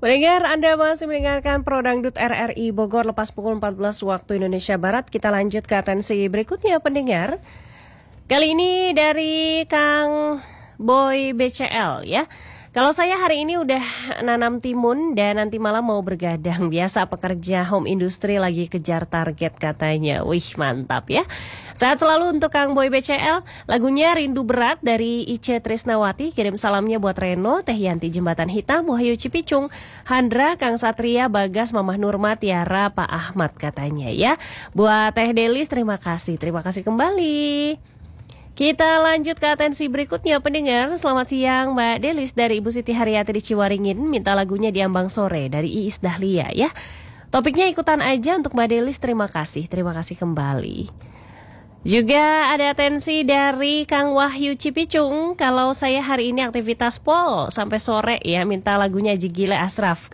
Pendengar, Anda masih mendengarkan Pro Dangdut RRI Bogor lepas pukul 14 waktu Indonesia Barat. Kita lanjut ke atensi berikutnya, pendengar. Kali ini dari Kang Boy BCL ya. Kalau saya hari ini udah nanam timun dan nanti malam mau bergadang. Biasa pekerja home industry lagi kejar target katanya. Wih, mantap ya. Sehat selalu untuk Kang Boy BCL. Lagunya Rindu Berat dari Ice Trisnawati. Kirim salamnya buat Reno, Teh Yanti Jembatan Hitam, Wahyu Cipicung, Handra, Kang Satria, Bagas, Mamah Nurma, Tiara, Pak Ahmad katanya ya. Buat Teh Delis, terima kasih. Terima kasih kembali. Kita lanjut ke atensi berikutnya, pendengar. Selamat siang Mbak Delis dari Ibu Siti Haryati di Ciwaringin. Minta lagunya di Ambang Sore dari Iis Dahlia ya. Topiknya ikutan aja untuk Mbak Delis. Terima kasih kembali. Juga ada atensi dari Kang Wahyu Cipicung. Kalau saya hari ini aktivitas pol sampai sore ya. Minta lagunya Jigile Asraf.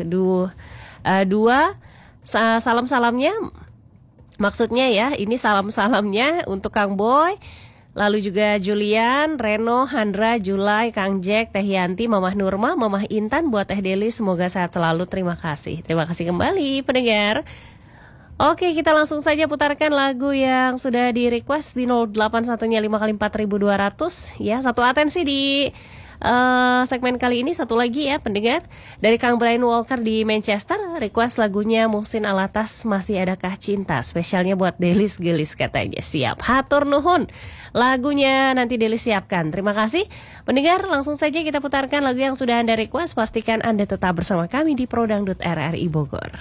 Salam-salamnya. Maksudnya ya, ini salam-salamnya untuk Kang Boy. Lalu juga Julian, Reno, Handra, Julai, Kang Jack, Teh Yanti, Mamah Nurma, Mamah Intan, buat Teh Deli. Semoga sehat selalu. Terima kasih kembali pendengar. Oke, kita langsung saja putarkan lagu yang sudah di request di 081-nya 5 kali 4.200 ya. Satu atensi di segmen kali ini, satu lagi ya pendengar. Dari Kang Brian Walker di Manchester, request lagunya Muhsin Alatas, Masih Adakah Cinta. Spesialnya buat Delis Gelis katanya. Siap, hatur nuhun. Lagunya nanti Delis siapkan. Terima kasih pendengar, langsung saja kita putarkan lagu yang sudah Anda request. Pastikan Anda tetap bersama kami di Pro Dangdut RRI Bogor.